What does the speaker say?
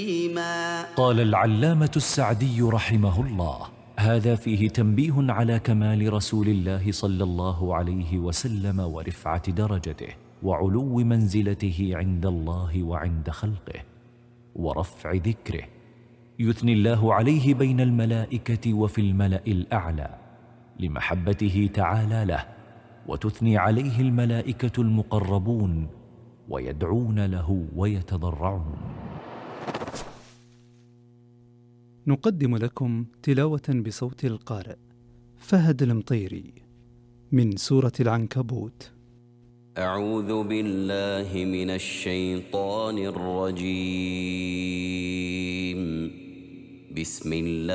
قال العلامة السعدي رحمه الله: هذا فيه تنبيه على كمال رسول الله صلى الله عليه وسلم ورفعة درجته وعلو منزلته عند الله وعند خلقه ورفع ذكره. يثني الله عليه بين الملائكة وفي الملأ الأعلى لمحبته تعالى له، وتثني عليه الملائكة المقربون ويدعون له ويتضرعون. نقدم لكم تلاوة بصوت القارئ فهد المطيري من سورة العنكبوت. أعوذ بالله من الشيطان الرجيم. بسم الله